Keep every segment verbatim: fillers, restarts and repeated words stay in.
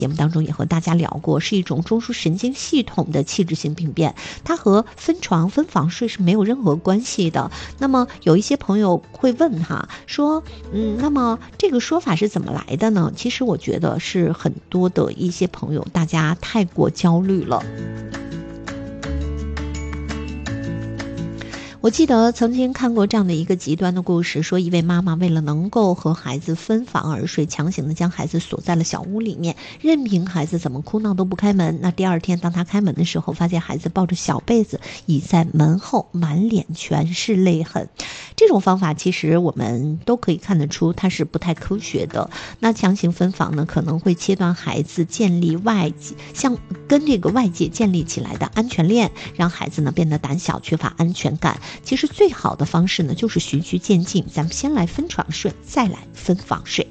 节目当中也和大家聊过，是一种中枢神经系统的器质性病变，它和分床分房睡是没有任何关系的。那么有一些朋友会问哈，说嗯，那么这个说法是怎么来的呢？其实我觉得是很多的一些朋友大家太过焦虑了。我记得曾经看过这样的一个极端的故事，说一位妈妈为了能够和孩子分房而睡，强行的将孩子锁在了小屋里面，任凭孩子怎么哭闹都不开门。那第二天当他开门的时候，发现孩子抱着小被子倚在门后，满脸全是泪痕。这种方法其实我们都可以看得出它是不太科学的。那强行分房呢，可能会切断孩子建立外界像跟这个外界建立起来的安全链，让孩子呢变得胆小，缺乏安全感。其实最好的方式呢，就是循序渐进，咱们先来分床睡，再来分房睡。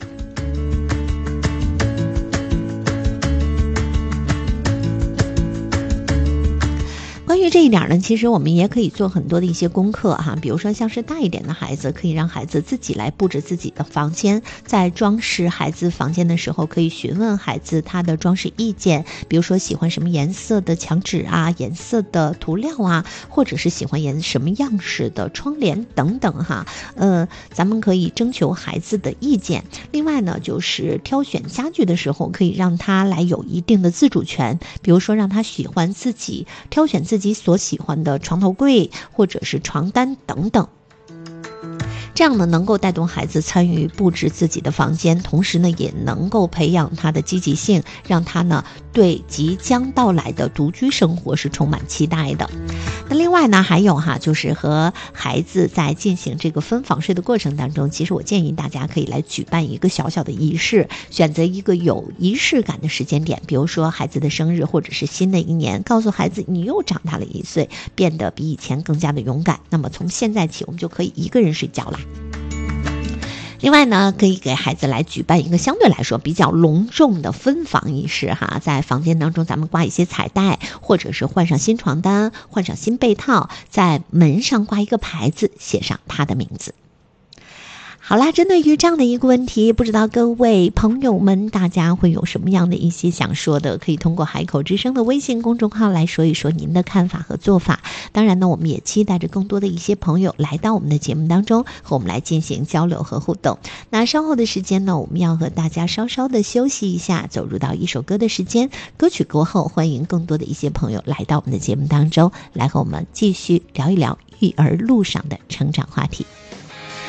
关于这一点呢，其实我们也可以做很多的一些功课哈，比如说像是大一点的孩子，可以让孩子自己来布置自己的房间，在装饰孩子房间的时候，可以询问孩子他的装饰意见，比如说喜欢什么颜色的墙纸啊，颜色的涂料啊，或者是喜欢颜什么样式的窗帘等等哈，呃，咱们可以征求孩子的意见。另外呢，就是挑选家具的时候，可以让他来有一定的自主权，比如说让他喜欢自己挑选自己自己所喜欢的床头柜或者是床单等等，这样呢能够带动孩子参与布置自己的房间，同时呢也能够培养他的积极性，让他呢对即将到来的独居生活是充满期待的。那另外呢还有哈，就是和孩子在进行这个分房睡的过程当中，其实我建议大家可以来举办一个小小的仪式，选择一个有仪式感的时间点，比如说孩子的生日或者是新的一年，告诉孩子你又长大了一岁，变得比以前更加的勇敢。那么从现在起我们就可以一个人睡觉啦。另外呢，可以给孩子来举办一个相对来说比较隆重的分房仪式哈，在房间当中咱们挂一些彩带，或者是换上新床单，换上新被套，在门上挂一个牌子，写上他的名字。好啦，针对于这样的一个问题，不知道各位朋友们大家会有什么样的一些想说的，可以通过海口之声的微信公众号来说一说您的看法和做法。当然呢，我们也期待着更多的一些朋友来到我们的节目当中，和我们来进行交流和互动。那稍后的时间呢，我们要和大家稍稍的休息一下，走入到一首歌的时间。歌曲过后，欢迎更多的一些朋友来到我们的节目当中，来和我们继续聊一聊育儿路上的成长话题。